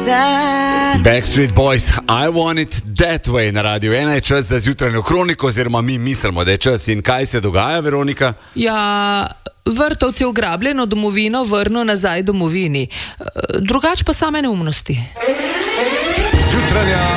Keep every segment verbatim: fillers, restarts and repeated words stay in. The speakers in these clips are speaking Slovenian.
Backstreet Boys, I Want It That Way na Radiu ena je čas za zjutranjo kroniko, oziroma mi mislimo, da je čas. In kaj se dogaja, Veronika? Ja, Vrtovci ugrabljeno domovino vrno nazaj domovini. Drugač pa same neumnosti. Zjutranja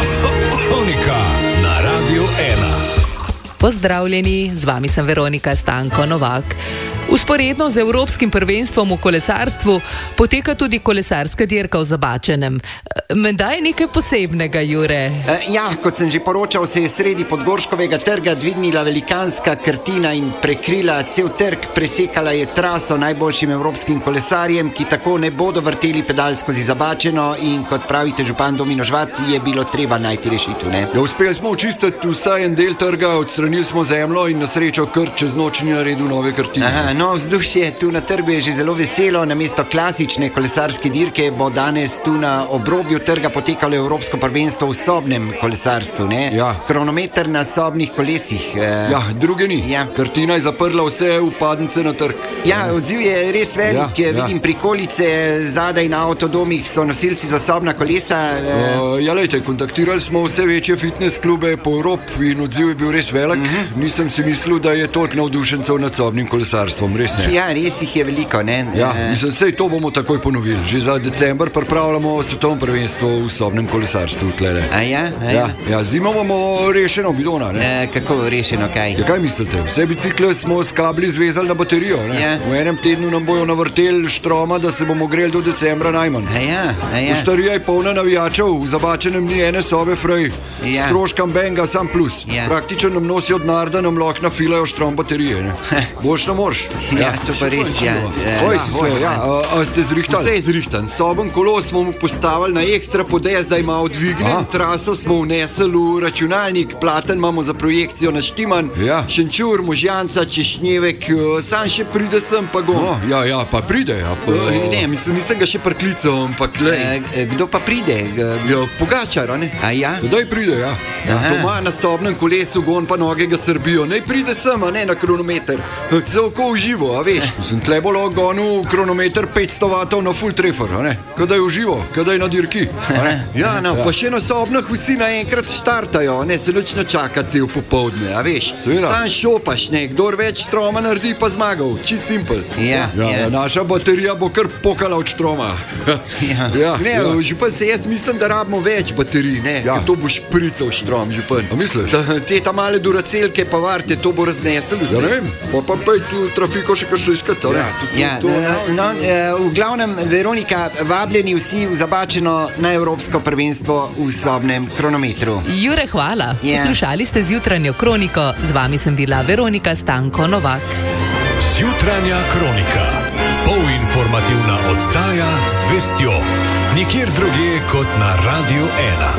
kronika na Radiu ena. Pozdravljeni, z vami sem Veronika Stanko Novak. Usporedno z evropskim prvenstvom v kolesarstvu poteka tudi kolesarska dirka v Zabačenem. Menda je nekaj posebnega, Jure. E, ja, kot sem že poročal, se je sredi Podgorškovega trga dvignila velikanska krtina in prekrila cel trg, presekala je traso najboljšim evropskim kolesarjem, ki tako ne bodo vrteli pedal skozi Zabačeno, in kot pravite župan Domino Žvat, je bilo treba najti rešitev, ne? Ja, uspeli smo očistiti vsaj en del trga, odstranili smo zemljo in na srečo krt čez noč ni naredil nove krtine. Aha, no, vzdušje tu na trgu je že zelo veselo. Namesto klasične kolesarske dirke bo danes tu na obrobju trga potekalo evropsko prvenstvo v sobnem kolesarstvu, ne? Ja. Kronometer na sobnih kolesih. Eh, Ja, druge ni. Ja. Krtina je zaprla vse upadnice na trg. Ja, odziv je res velik. Ja, Ja, ja. vidim prikolice, zadaj na avtodomih so nosilci za sobna kolesa. Eh, Uh, ja, lejte, kontaktirali smo vse večje fitness klube po Evropi in odziv je bil res velik. Uh-huh. Nisem si mislil, da je toliko navdušencev nad sobnim kolesarstvom, res ne. ja, res jih je veliko, ne? Ja, Eh, mislim, sej to bomo takoj ponovili. Že za december pripravljamo svetovno prvenstvo v sobnem kolesarstvu. Tlele. A ja? A Ja, ja, zimo bomo rešeno bidona, ne? Eh, kako rešeno, kaj? Ja, kaj mislite? Vse bicikle smo s kabli zvezali na baterijo, ne? Ja. V enem tednu nam bojo navrteli štroma, da se bomo greli do decembra najmanj. A ja, a ja. Poštarija je polna navijačev, v Zabačenem ni ene sobe frej. Ja. Stroškam benga sam plus. Ja. Praktično nam nosijo denar, da nam lahko nafilajo štrom baterije, ne? Boš na morš. Ja, to pa res, ja. Eh, Oj, ja, si sve, ja. A, a ste zrihtali? Vse je zrihtan. Soben kolo smo mu postavili na ekstra podes, da ima odvignen. Aha. Traso smo vnesli v računalnik, platen imamo za projekcijo naštiman. Ja. Šenčur, Možjanca, Češnjevek, eh, sam še pride sem, pa go. No, ja, ja, pa pride, ja. Pa, ne, mislim, nisem ga še priklical, ampak le. Eh, kdo pa pride? G- Ja, Pogačar, a ne? A ja? Kdaj pride, ja. Ja, Aha. doma na sobnem kolesu, gon pa noge ga srbijo. Naj pride sem, a ne na kronometer. Celko uživo, a veš. Sem tle bolj gonil kronometer petsto vatov na full treffer, a ne? Kadaj uživo, kadaj na dirki. a ne? Ja, no, pa še na sobnih vsi naenkrat štartajo, ne se nič ne čaka cel popoldne, a veš. Seveda. Sam šopaš, ne, kdor več štroma naredi, pa zmagal. Čist simpel. Ja, ja, ja. Naša baterija bo kar pokala od štroma. Ja. ja. Ne, ja. župan, se jaz mislim, da rabimo več baterij, ne? Ja. Ker to bo šprical štrom, župan. A misliš? Da, te ta male duracelke pa varte, to bo raznesel vse. Ja, ne vem, pa pa pej tu trafiko še kakšno iskati, a ne? Ja, To- no, no, eh, v glavnem, Veronika, vabljeni vsi v Zabačeno na evropsko prvenstvo v sobnem kronometru. Jure, hvala. Ja. Poslušali ste zjutranjo kroniko, z vami sem bila Veronika Stanko Novak. Zjutranja kronika. Polinformativna oddaja z vestjo. Nikjer drugje kot na Radiu ena.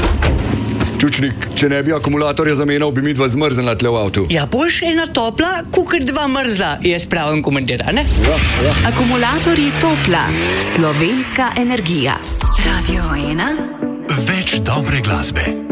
Čučnik, če ne bi akumulatorja zamenjal, bi mi dva zmrznila tle v avtu. Ja, boš ena topla, kukar dva mrzla, jaz pravim komentar, ne? Ja, ja. Akumulatorji Topla, slovenska energija. Radio ena. Več dobre glasbe.